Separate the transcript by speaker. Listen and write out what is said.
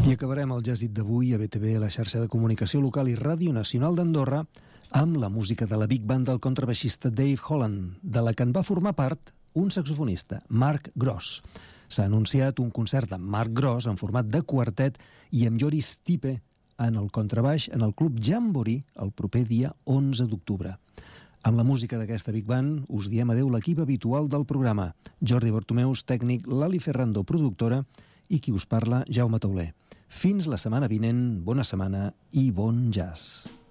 Speaker 1: I acabarem el jàzit d'avui a BTV, la xarxa de comunicació local i Ràdio Nacional d'Andorra, amb la música de la Big Band del contrabaixista Dave Holland, de la que en va formar part un saxofonista, Mark Gross. S'ha anunciat un concert amb Mark Gross en format de quartet i amb Joris Stipe en el contrabaix en el Club Jamboree el proper dia 11 d'octubre. Amb la música d'aquesta Big Band us diem adeu l'equip habitual del programa. Jordi Bartomeus, tècnic, Lali Ferrando, productora, i qui us parla, Jaume Tauler. Fins la setmana vinent, bona setmana i bon jazz.